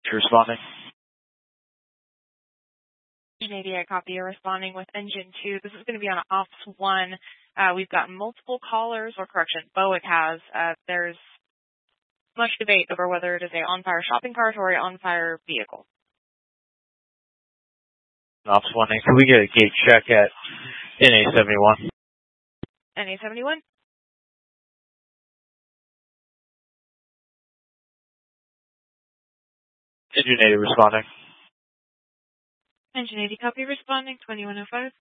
Responding. Engine 80, I copy you responding with engine 2. This is going to be on ops 1. We've got multiple callers, or correction, Boeing has. There's much debate over whether it is a on-fire shopping cart or a on-fire vehicle. Ops 1, can we get a gate check at NA71? NA71? Engine 80 responding. Engine 80, copy responding, 2105.